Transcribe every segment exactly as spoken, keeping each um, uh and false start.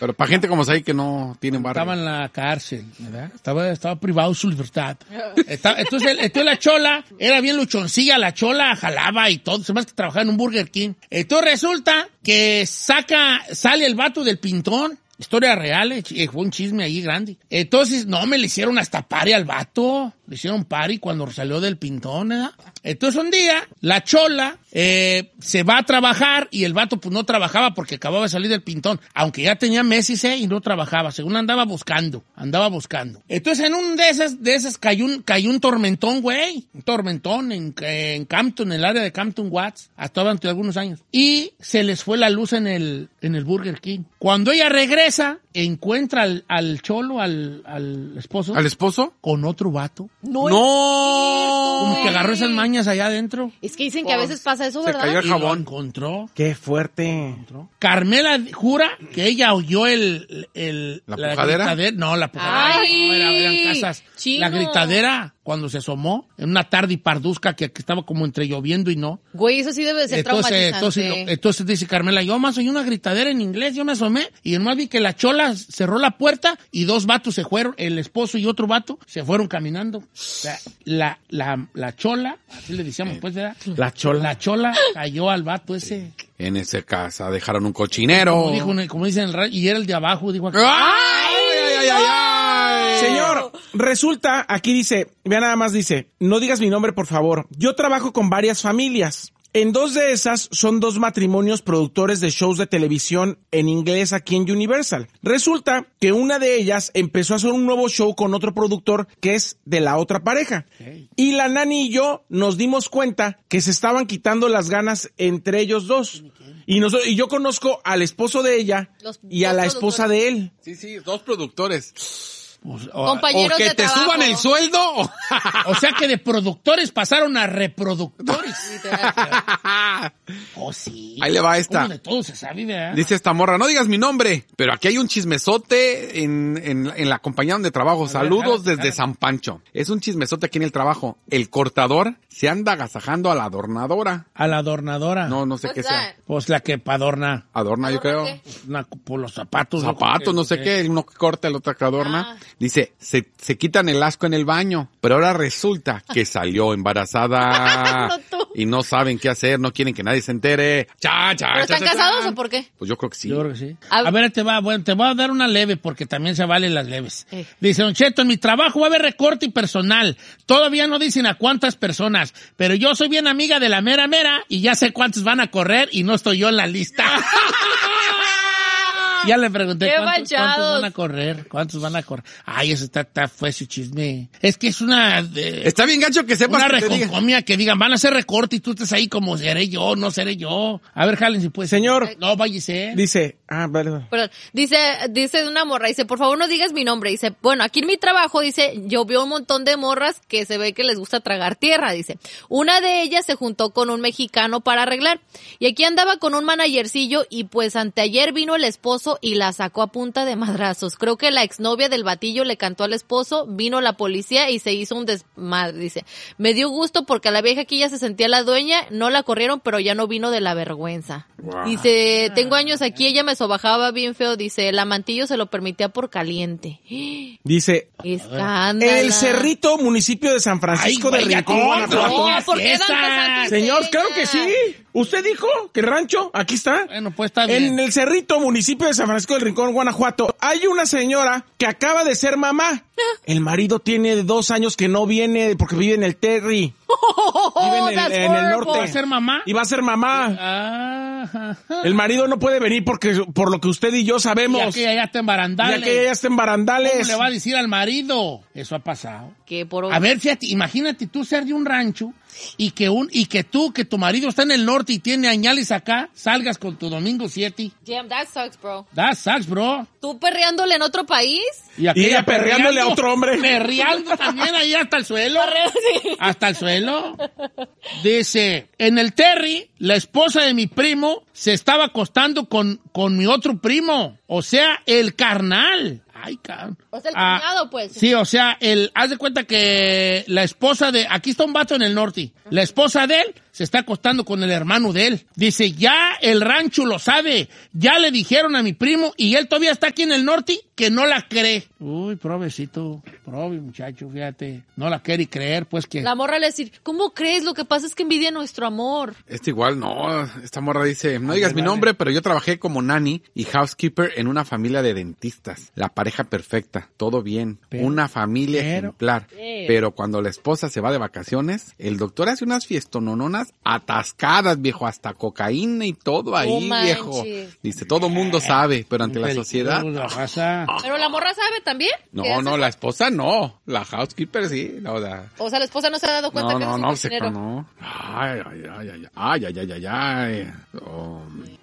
Pero para gente como ahí que no tienen barrio. Estaba en la cárcel, ¿verdad? Estaba, estaba privado de su libertad. Estaba, entonces, el, entonces la chola era bien luchoncilla, la chola jalaba y todo, se más que trabajaba en un Burger King. Entonces resulta que saca, sale el vato del pintón. Historia real, eh, fue un chisme ahí grande. Entonces, no, me le hicieron hasta pari al vato. Le hicieron pari cuando salió del pintón, ¿eh? Entonces, un día, la chola eh, se va a trabajar y el vato pues no trabajaba porque acababa de salir del pintón. Aunque ya tenía meses, ¿eh? Y no trabajaba. Según andaba buscando, andaba buscando. Entonces, en un de esas, de esas cayó un, cayó un tormentón, güey. Un tormentón en, en Campton, en el área de Campton Watts. Hasta durante algunos años. Y se les fue la luz en el, en el Burger King. Cuando ella regresa, encuentra al, al cholo, al, al esposo. ¿Al esposo? Con otro vato. No. ¡No! Como que agarró esas mañas allá adentro. Es que dicen que a veces pasa eso, Se ¿verdad? cayó el Y lo jabón. encontró. Qué fuerte. encontró. Carmela jura que ella oyó el... el ¿La pujadera? gritadera. No, la pujadera. ¡Ay! No, era- eran casas. Chino. La gritadera cuando se asomó en una tarde y parduzca que, que estaba como entre lloviendo y no. Güey, eso sí debe de ser Entonces, traumatizante. entonces, lo- entonces dice Carmela, yo más oí una gritadera en inglés, yo me asomé y nomás vi que la chola cerró la puerta y dos vatos se fueron, el esposo y otro vato se fueron caminando. O sea, la, la, la chola, así le decíamos pues, ¿verdad? La chola. La chola cayó al vato ese. En esa casa dejaron un cochinero. Como, dijo, como dicen, el ra- y era el de abajo, dijo aquí. ¡Ay, ay, ay, ay, ay! Señor, resulta, aquí dice, vea nada más dice, no digas mi nombre, por favor. Yo trabajo con varias familias. En dos de esas son dos matrimonios productores de shows de televisión en inglés aquí en Universal. Resulta que una de ellas empezó a hacer un nuevo show con otro productor que es de la otra pareja. Okay. Y la nani y yo nos dimos cuenta que se estaban quitando las ganas entre ellos dos. Y, nosotros, y yo conozco al esposo de ella Los y a dos la esposa productores. de él. Sí, sí, dos productores. Pues, o, Compañeros O que de te trabajo. suban el sueldo. o sea que de productores pasaron a reproductores. Oh, sí. Ahí le va esta. Como de todo se sabe, ¿verdad? Dice esta morra, no digas mi nombre, pero aquí hay un chismesote en, en, en la compañía donde trabajo. Saludos jálate, desde jálate. San Pancho. Es un chismesote aquí en el trabajo. El cortador se anda agasajando a la adornadora. A la adornadora. No, no sé What's qué that? sea. Pues la que adorna. Adorna, yo creo. ¿Adorna Una, por los zapatos. ¿no? Zapatos, no sé qué. Uno que corta, el otro que adorna. Ah. Dice, se, se quitan el asco en el baño. Pero ahora resulta que salió embarazada. No tú. Y no saben qué hacer, no quieren que nadie se entere. Cha, cha, ¿Pero cha, están cha, cha. casados o por qué? Pues yo creo que sí. Yo creo que sí. A- A ver, te va, bueno, te voy a dar una leve porque también se valen las leves. Eh. Dice, Don Cheto, en mi trabajo va a haber recorte y personal. Todavía no dicen a cuántas personas, pero yo soy bien amiga de la mera mera y ya sé cuántos van a correr y no estoy yo en la lista. Ya le pregunté ¡Qué cuántos, cuántos manchados! van a correr, cuántos van a correr. Ay, eso está, está fue su chisme. Es que es una... de- Está bien gacho que sepas una que te diga. reconcomia que digan, van a hacer recorte y tú estás ahí como seré yo, no seré yo. A ver, jalen si puede. Señor. No, váyase. Dice, ah, perdón. Perdón, dice, dice de una morra, dice, por favor no digas mi nombre, dice, bueno, aquí en mi trabajo, dice, yo veo un montón de morras que se ve que les gusta tragar tierra, dice, una de ellas se juntó con un mexicano para arreglar, y aquí andaba con un managercillo, y pues anteayer vino el esposo y la sacó a punta de madrazos, creo que la exnovia del batillo le cantó al esposo, vino la policía y se hizo un desmadre, dice, me dio gusto porque a la vieja aquí ya se sentía la dueña, no la corrieron, pero ya no vino de la vergüenza, Wow. dice, tengo años aquí, ella me sobajaba bien feo, dice, el amantillo se lo permitía por caliente. Dice, Escándalo. el Cerrito, municipio de San Francisco Ay, de güey, ya Rincón, no, Guanajuato. No, ¿por qué dan Esa. cosas Señor, pequeñas? claro que sí. ¿Usted dijo que el rancho? Aquí está. Bueno, pues está bien. En el Cerrito, municipio de San Francisco del Rincón, Guanajuato, hay una señora que acaba de ser mamá. El marido tiene dos años que no viene porque vive en el Terry. Vive en el, that's en el horrible. norte. ¿Va a ser mamá? Y va a ser mamá. Ah, ajá. El marido no puede venir porque por lo que usted y yo Y sabemos. aquella ya está en barandales. Ya que ella está en barandales. ¿Cómo le va a decir al marido? Eso ha pasado. Que por A ver, fíjate, imagínate tú ser de un rancho y que un y que tú, que tu marido está en el norte y tiene añales acá, salgas con tu domingo siete. Damn, that sucks, bro. That sucks, bro. ¿Tú perreándole en otro país? Y aquella ella perreándole a otro hombre. Perreando también ahí hasta el suelo. Hasta el suelo. Dice, en el Terry, la esposa de mi primo se estaba acostando con, con mi otro primo. O sea, el carnal. Ay, cabrón. O sea, el Ah, cuñado, pues. Sí, o sea, el, haz de cuenta que la esposa de, aquí está un vato en el norte, la esposa de él se está acostando con el hermano de él. Dice, ya el rancho lo sabe, ya le dijeron a mi primo y él todavía está aquí en el norte que no la cree. Uy, provecito, prove muchacho, fíjate, no la quiere creer, pues que... La morra le dice, ¿cómo crees? Lo que pasa es que envidia nuestro amor. Este igual, no, esta morra dice, no digas mi nombre, pero yo trabajé como nanny y housekeeper en una familia de dentistas. La pareja perfecta, todo bien, Pero- una familia pero- ejemplar. Pero- Pero cuando la esposa se va de vacaciones, el doctor hace unas fiestonononas atascadas, viejo, hasta cocaína y todo ahí, No manches. viejo. Dice, todo mundo sabe, pero ante la sociedad... La raza. Pero la morra sabe también. ¿Qué No, hace? no, la esposa no, la housekeeper sí, no, la... O sea, la esposa no se ha dado cuenta No, que no, es un no, se cocinero. no. Ay, ay, ay, ay, ay, ay, ay, ay, ay. Oh.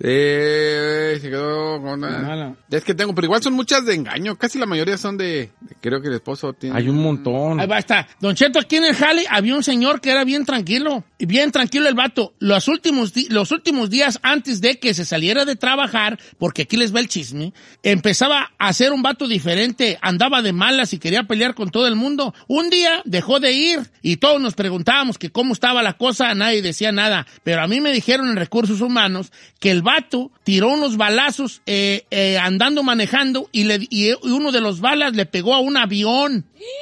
Eh, se quedó con... Mala. Es que tengo, pero igual son muchas de engaño. Casi la mayoría son de... de- creo que el esposo tiene... Hay un montón. Ahí va, está. Don Cheto, aquí en el jale había un señor que era bien tranquilo. Y bien tranquilo el vato. Los últimos, di- los últimos días antes de que se saliera de trabajar, porque aquí les va el chisme, empezaba a ser un vato diferente. Andaba de malas y quería pelear con todo el mundo. Un día dejó de ir y todos nos preguntábamos que cómo estaba la cosa. Nadie decía nada. Pero a mí me dijeron en Recursos Humanos que el vato tiró unos balazos eh, eh, andando manejando y, le, y uno de los balas le pegó a un avión.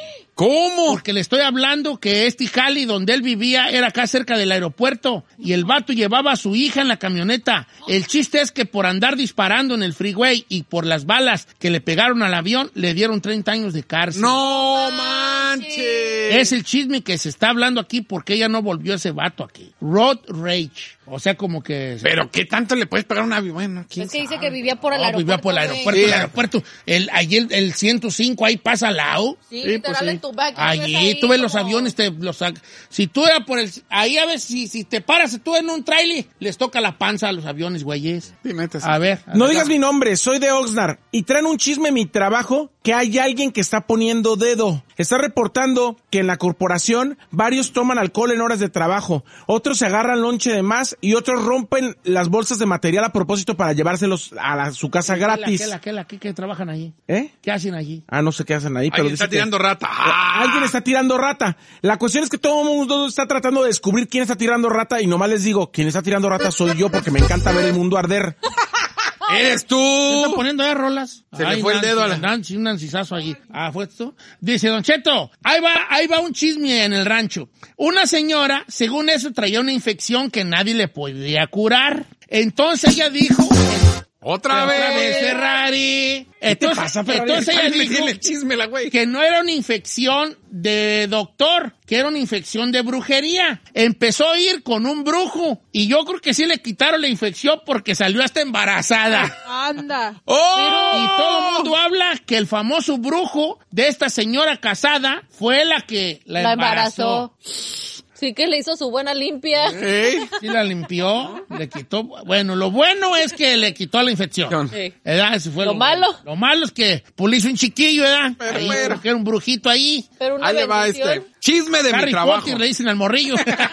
¿Cómo? Porque le estoy hablando que este jali donde él vivía era acá cerca del aeropuerto y el vato llevaba a su hija en la camioneta. El chiste es que por andar disparando en el freeway y por las balas que le pegaron al avión, le dieron treinta años de cárcel. ¡No manches! Es el chisme que se está hablando aquí porque ella no volvió ese vato aquí. Road rage. O sea, como que... Pero ¿qué tanto le puedes pegar a un avión? Bueno, ¿quién Es que dice sabe? que vivía por el No, aeropuerto. vivía por el güey. aeropuerto, Sí. el aeropuerto. El, allí el, el ciento cinco ahí pasa al lado. Sí, Sí, literal pues sí. en tu back. Allí, tú ves los aviones, te los sac- si tú eras por el, ahí a ver, si, si te paras tú en un trailer, les toca la panza a los aviones, güeyes. Sí, neta, sí. A ver. No digas mi nombre, soy de Oxnard y traen un chisme en mi trabajo que hay alguien que está poniendo dedo. Está reportando que en la corporación varios toman alcohol en horas de trabajo, otros se agarran lonche de más y otros rompen las bolsas de material a propósito para llevárselos a la- su casa gratis. ¿Qué, la, qué, la, qué, qué trabajan allí? ¿Eh? ¿Qué hacen allí? Ah, no sé qué hacen ahí, pero Alguien dice está que- tirando rata. ¡Ah! Alguien está tirando rata. La cuestión es que todo el mundo está tratando de descubrir quién está tirando rata y nomás les digo, quien está tirando rata soy yo porque me encanta ver el mundo arder. ¡Eres ¿Qué tú! están poniendo ahí rolas? Se le fue el dedo a la- Nancy, un nancizazo allí. Ah, ¿fue esto? Dice, Don Cheto, ahí va, ahí va un chisme en el rancho. Una señora, según eso, traía una infección que nadie le podía curar. Entonces ella dijo... ¡Otra vez! Otra vez, Ferrari. Entonces, pasa, Ferrari? entonces ella Ay, dijo dile el chisme, la güey. que no era una infección de doctor, que era una infección de brujería. Empezó a ir con un brujo y yo creo que sí le quitaron la infección porque salió hasta embarazada. Anda. ¡Oh! Y todo el mundo habla que el famoso brujo de esta señora casada fue la que la, La embarazó. embarazó. Sí que le hizo su buena limpia. ¿Eh? Sí la limpió, le quitó... Bueno, lo bueno es que le quitó la infección. Sí. ¿Verdad? Ese fue Lo malo. Lo malo es que pues, le hizo un chiquillo, ¿verdad? Pero, Ahí, pero. porque era un brujito ahí. Pero una Ahí le va bendición. este. Chisme de mi Harry trabajo. Potter le dicen al morrillo.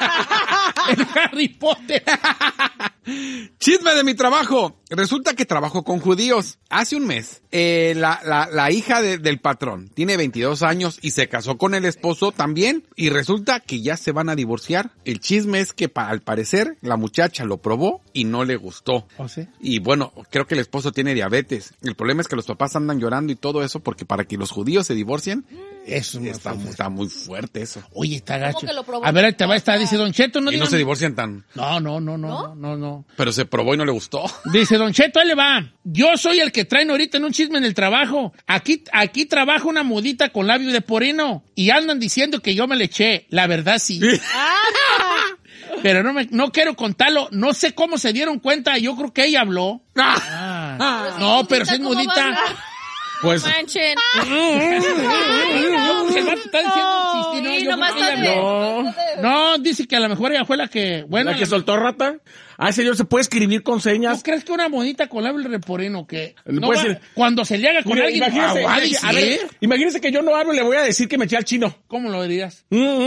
El Harry Potter. Chisme de mi trabajo. Resulta que trabajo con judíos. Hace un mes, eh, la, la, la hija de- del patrón tiene veintidós años y se casó con el esposo también. Y resulta que ya se van a divorciar. El chisme es que pa- al parecer la muchacha lo probó y no le gustó. ¿O sí? Y bueno, creo que el esposo tiene diabetes. El problema es que los papás andan llorando y todo eso porque para que los judíos se divorcien, Eso no está, fue- mu- está muy fuerte eso. Oye, está gacho. que lo probó? A ver, ahí te va a estar, dice Don Cheto, no y no digan- se divorcian tan... No, no, no, no, no, no, no. Pero se probó y no le gustó. Dice Don Cheto, ahí le va. Yo soy el que traen ahorita en un chisme en el trabajo. Aquí, aquí trabaja una mudita con labio de porino y andan diciendo que yo me le eché. La verdad sí. Pero no me, no quiero contarlo. No sé cómo se dieron cuenta. Yo creo que ella habló. Ah. No, pero si es ¿Cómo mudita. vas a- Pues... Manchen. No, porque el vato está diciendo chiste, no, Sí, yo nomás creo que ella está habló. de- No, dice que a lo mejor ella fue la que... Bueno, ¿La que soltó rata? Ah, señor, ¿se puede escribir con ¿tú señas? crees que una monita con labio de porino que... Le no puede va- ser- cuando se le haga con Mire, alguien... imagínese, ah, va a imagínese- a decir, ver, imagínese que yo no hablo y le voy a decir que me eché al chino. ¿cómo lo dirías?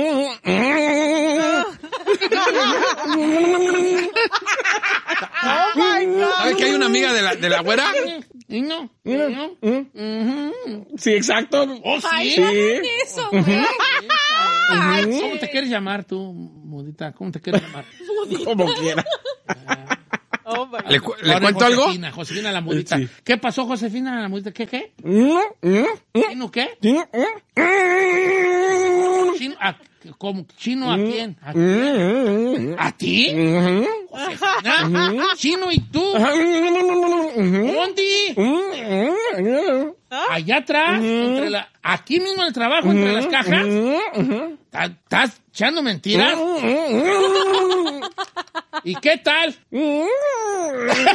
¿Sabes que hay una amiga de la, de la güera? Y no, y no. Sí, exacto. Oh, sí. Sí. Eso, güey. ¿Cómo te quieres llamar tú, mudita? ¿Cómo te quieres llamar? Como quiera. Oh, my ¿Le, God. cu- ¿le Ahora, cuento algo? Josefina, Josefina la mudita. Sí. ¿Qué pasó, Josefina la mudita? ¿Qué, qué? ¿Chino qué? ¿Chino a, como, ¿chino a quién? ¿A, ¿A ti? Josefina. ¿Chino y tú? ¿Dónde? Allá atrás, entre la, aquí mismo en el trabajo, entre las cajas. ¿Estás echando mentiras? ¿Y qué tal?